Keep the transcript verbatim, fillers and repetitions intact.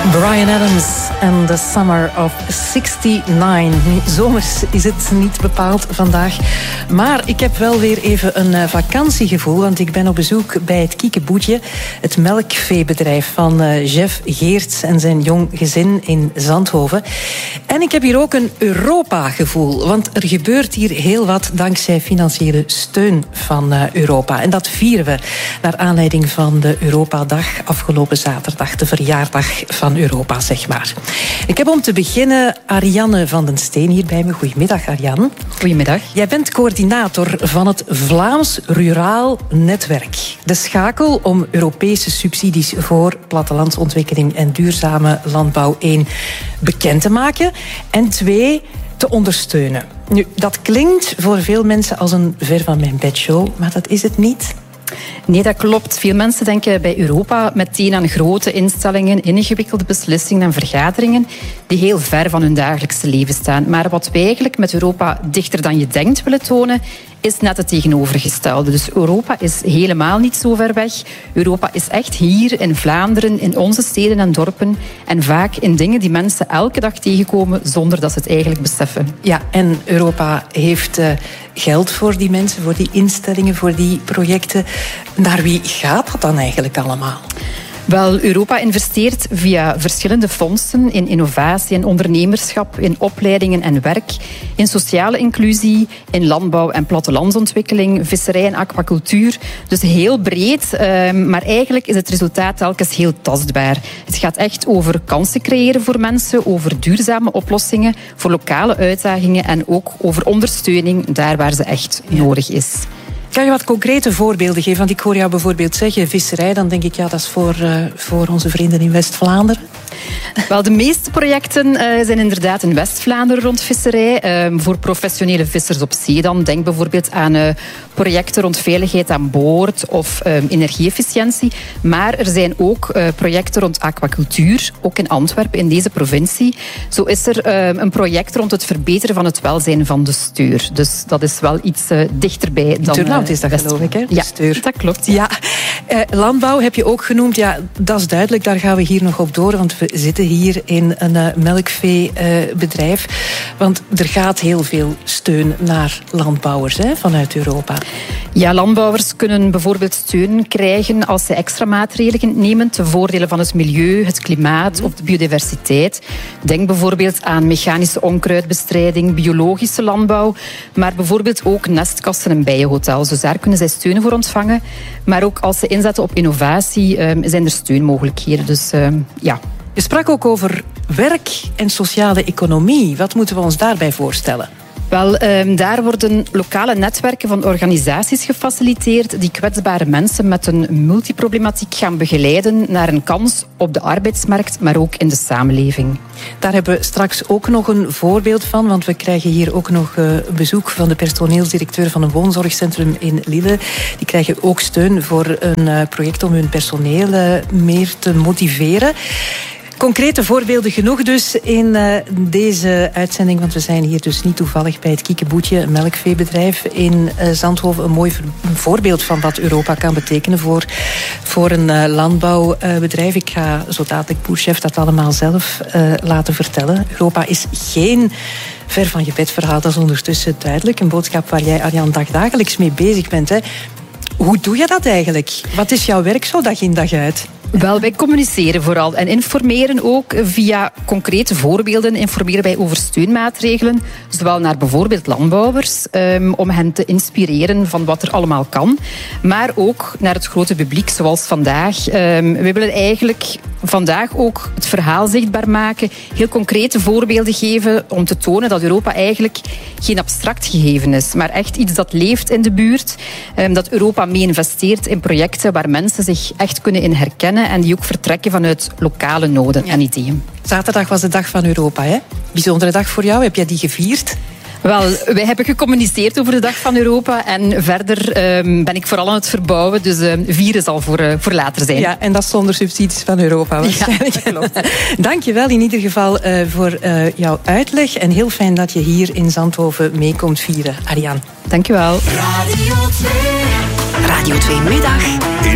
Bryan Adams en The Summer of zesennegentig. Nu, zomers is het niet bepaald vandaag. Maar ik heb wel weer even een uh, vakantiegevoel. Want ik ben op bezoek bij het Kiekeboetje. Het melkveebedrijf van uh, Jeff Geerts en zijn jong gezin in Zandhoven. En ik heb hier ook een Europa-gevoel. Want er gebeurt hier heel wat dankzij financiële steun van uh, Europa. En dat vieren we naar aanleiding van de Europa-dag afgelopen zaterdag. De verjaardag van Europa, zeg maar. Ik heb om te beginnen Ariane van den Steen hier bij me. Goedemiddag, Ariane. Goedemiddag. Jij bent coördinator van het Vlaams Ruraal Netwerk. De schakel om Europese subsidies voor plattelandsontwikkeling en duurzame landbouw één bekend te maken en twee te ondersteunen. Nu, dat klinkt voor veel mensen als een ver van mijn bedshow, maar dat is het niet. Nee, dat klopt. Veel mensen denken bij Europa meteen aan grote instellingen, ingewikkelde beslissingen en vergaderingen die heel ver van hun dagelijkse leven staan. Maar wat wij eigenlijk met Europa dichter dan je denkt willen tonen, is net het tegenovergestelde. Dus Europa is helemaal niet zo ver weg. Europa is echt hier in Vlaanderen, in onze steden en dorpen. En vaak in dingen die mensen elke dag tegenkomen zonder dat ze het eigenlijk beseffen. Ja, en Europa heeft uh, geld voor die mensen, voor die instellingen, voor die projecten. Naar wie gaat dat dan eigenlijk allemaal? Wel, Europa investeert via verschillende fondsen in innovatie en ondernemerschap, in opleidingen en werk, in sociale inclusie, in landbouw en plattelandsontwikkeling, visserij en aquacultuur. Dus heel breed, maar eigenlijk is het resultaat telkens heel tastbaar. Het gaat echt over kansen creëren voor mensen, over duurzame oplossingen voor lokale uitdagingen en ook over ondersteuning daar waar ze echt nodig is. Kan je wat concrete voorbeelden geven? Want ik hoor jou bijvoorbeeld zeggen visserij, dan denk ik, ja, dat is voor, uh, voor onze vrienden in West-Vlaanderen. Wel, de meeste projecten uh, zijn inderdaad in West-Vlaanderen rond visserij. Uh, voor professionele vissers op zee dan. Denk bijvoorbeeld aan uh, projecten rond veiligheid aan boord of uh, energie-efficiëntie. Maar er zijn ook uh, projecten rond aquacultuur, ook in Antwerpen, in deze provincie. Zo is er uh, een project rond het verbeteren van het welzijn van de steur. Dus dat is wel iets uh, dichterbij dan... Uh, is dat geloof ik, hè? Ja, steur. Dat klopt. Ja. Ja. Uh, landbouw heb je ook genoemd. Ja, dat is duidelijk, daar gaan we hier nog op door. Want we zitten hier in een uh, melkveebedrijf. Uh, want er gaat heel veel steun naar landbouwers, hè, vanuit Europa. Ja, landbouwers kunnen bijvoorbeeld steun krijgen als ze extra maatregelen nemen ten voordele van het milieu, het klimaat of de biodiversiteit. Denk bijvoorbeeld aan mechanische onkruidbestrijding, biologische landbouw, maar bijvoorbeeld ook nestkassen en bijenhotels. Dus daar kunnen zij steun voor ontvangen. Maar ook als ze inzetten op innovatie, uh, zijn er steunmogelijkheden. Dus uh, ja. Je sprak ook over werk en sociale economie. Wat moeten we ons daarbij voorstellen? Wel, um, daar worden lokale netwerken van organisaties gefaciliteerd die kwetsbare mensen met een multiproblematiek gaan begeleiden naar een kans op de arbeidsmarkt, maar ook in de samenleving. Daar hebben we straks ook nog een voorbeeld van, want we krijgen hier ook nog uh, bezoek van de personeelsdirecteur van een woonzorgcentrum in Lille. Die krijgen ook steun voor een uh, project om hun personeel uh, meer te motiveren. Concrete voorbeelden genoeg dus in uh, deze uitzending, want we zijn hier dus niet toevallig bij het Kiekeboetje, een melkveebedrijf in uh, Zandhoven. Een mooi voorbeeld van wat Europa kan betekenen voor, voor een uh, landbouwbedrijf. Ik ga zo dadelijk Boerchef dat allemaal zelf uh, laten vertellen. Europa is geen ver van je bed verhaal, dat is ondertussen duidelijk. Een boodschap waar jij, Ariane, dagdagelijks mee bezig bent, hè. Hoe doe je dat eigenlijk? Wat is jouw werk zo dag in dag uit? Wel, wij communiceren vooral en informeren ook via concrete voorbeelden. Informeren wij over steunmaatregelen, zowel naar bijvoorbeeld landbouwers, um, om hen te inspireren van wat er allemaal kan, maar ook naar het grote publiek, zoals vandaag. Um, we willen eigenlijk vandaag ook het verhaal zichtbaar maken, heel concrete voorbeelden geven om te tonen dat Europa eigenlijk geen abstract gegeven is, maar echt iets dat leeft in de buurt. Um, dat Europa mee investeert in projecten waar mensen zich echt kunnen in herkennen en die ook vertrekken vanuit lokale noden ja. en ideeën. Zaterdag was de dag van Europa, hè? Bijzondere dag voor jou. Heb jij die gevierd? Wel, wij hebben gecommuniceerd over de Dag van Europa en verder um, ben ik vooral aan het verbouwen, dus um, vieren zal voor, uh, voor later zijn. Ja, en dat zonder subsidies van Europa waarschijnlijk. Ja, dat klopt. Dank je wel in ieder geval uh, voor uh, jouw uitleg en heel fijn dat je hier in Zandhoven mee komt vieren, Ariane. Dank je wel. Radio twee. Radio twee Middag.